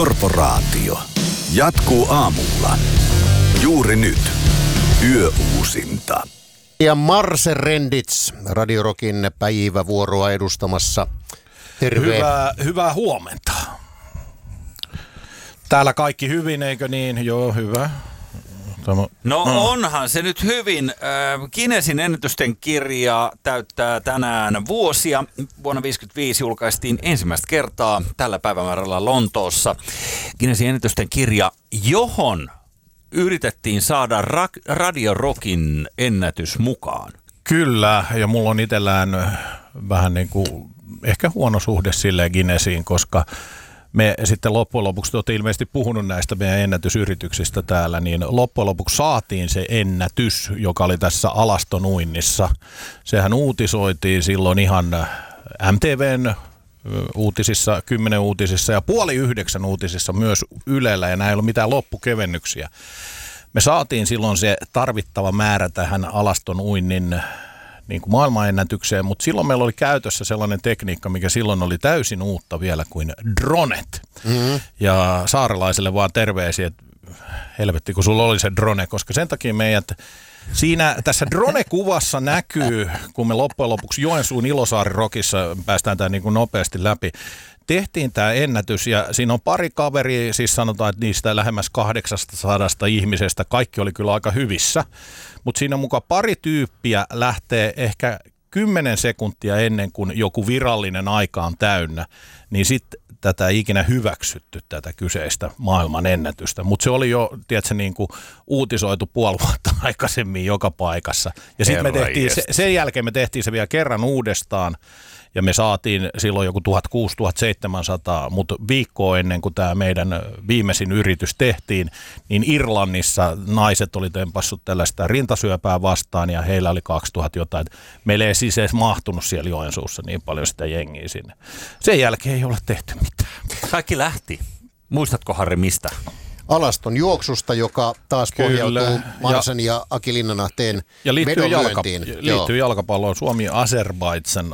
Korporaatio jatkuu aamulla. Juuri nyt. Yöuusinta. Ja Marse Rendits, Radio Rockin päivävuoroa edustamassa. Terve. Hyvää huomenta. Täällä kaikki hyvin, eikö niin? Joo, hyvä. Onhan se nyt hyvin. Guinnessin ennätysten kirja täyttää tänään vuosia. Vuonna 1955 julkaistiin ensimmäistä kertaa tällä päivämäärällä Lontoossa Guinnessin ennätysten kirja, johon yritettiin saada Radio Rockin ennätys mukaan. Kyllä, ja mulla on itsellään vähän niin kuin ehkä huono suhde silleen Guinnessiin, koska me sitten loppujen lopuksi, te olette ilmeisesti puhunut näistä meidän ennätysyrityksistä täällä, niin loppujen lopuksi saatiin se ennätys, joka oli tässä alastonuinnissa. Sehän uutisoitiin silloin ihan MTVn uutisissa, 10 uutisissa ja 8:30 uutisissa myös Ylellä, ja nämä ei ollut mitään loppukevennyksiä. Me saatiin silloin se tarvittava määrä tähän alastonuinnin niin kuin maailmanennätykseen, mutta silloin meillä oli käytössä sellainen tekniikka, mikä silloin oli täysin uutta vielä kuin dronet. Mm-hmm. Ja saarelaiselle vaan terveisiä, että helvetti kun sulla oli se drone, koska sen takia meidät tässä drone-kuvassa näkyy, kun me loppujen lopuksi Joensuun Ilosaari Rockissa päästään tämä niin kuin nopeasti läpi, tehtiin tämä ennätys ja siinä on pari kaveria, siis sanotaan, että niistä lähemmäs 800 ihmisestä, kaikki oli kyllä aika hyvissä, mutta siinä mukaan pari tyyppiä lähtee ehkä 10 sekuntia ennen kuin joku virallinen aika on täynnä, niin sitten tätä ei ikinä hyväksytty tätä kyseistä maailman ennätystä, mutta se oli jo, tiedätkö, niin kuin uutisoitu puoli vuotta aikaisemmin joka paikassa. Ja sitten me tehtiin, sen jälkeen me tehtiin se vielä kerran uudestaan, ja me saatiin silloin joku 1600-1700, mutta viikkoa ennen kuin tämä meidän viimeisin yritys tehtiin, niin Irlannissa naiset oli tempassut tällaista rintasyöpää vastaan, ja heillä oli 2000 jotain. Meillä ei siis edes mahtunut siellä Joensuussa niin paljon sitä jengiä sinne. Sen jälkeen ei ole tehty mitään. Kaikki lähti. Muistatko, Harri, mistä? Alaston juoksusta, joka taas pohjautuu Marsen ja Aki Linnanahteen vedonlyöntiin. Liittyy jalkapalloon. Suomi-Azerbaidžan